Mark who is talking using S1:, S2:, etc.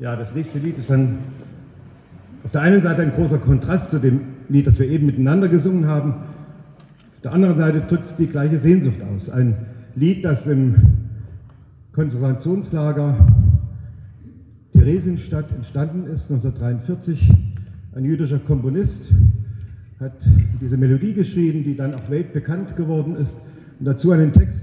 S1: Ja, das nächste Lied ist dann auf der einen Seite ein großer Kontrast zu dem Lied, das wir eben miteinander gesungen haben. Auf der anderen Seite drückt es die gleiche Sehnsucht aus. Ein Lied, das im Konzentrationslager Theresienstadt entstanden ist, 1943. Ein jüdischer Komponist hat diese Melodie geschrieben, die dann auch weltbekannt geworden ist. Und dazu einen Text